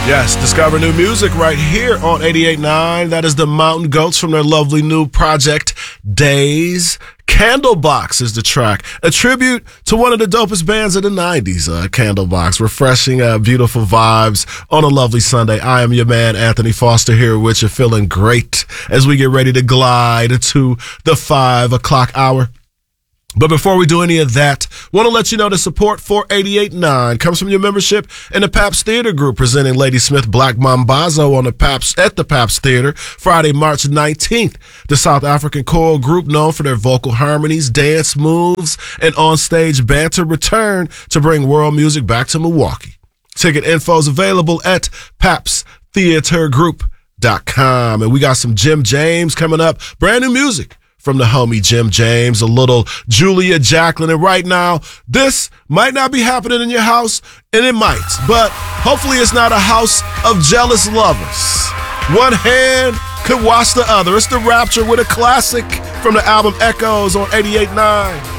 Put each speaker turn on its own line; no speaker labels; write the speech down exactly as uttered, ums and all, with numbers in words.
Yes, discover new music right here on eighty-eight point nine. That is the Mountain Goats from their lovely new project, Days. Candlebox is the track. A tribute to one of the dopest bands of the nineties, uh, Candlebox. Refreshing, uh, beautiful vibes on a lovely Sunday. I am your man, Anthony Foster, here with you, feeling great as we get ready to glide to the five o'clock hour. But before we do any of that, want to let you know the support for eighty-eight point nine comes from your membership in the Pabst Theater Group, presenting Ladysmith Black Mambazo on the Pabst at the Pabst Theater Friday, March nineteenth. The South African choral group, known for their vocal harmonies, dance moves, and onstage banter, return to bring world music back to Milwaukee. Ticket info is available at pabst theater group dot com. And we got some Jim James coming up, brand new music from the homie Jim James, a little Julia Jacqueline. And right now, this might not be happening in your house, and it might, but hopefully it's not a house of jealous lovers. One hand could wash the other. It's The Rapture with a classic from the album Echoes on eighty-eight point nine.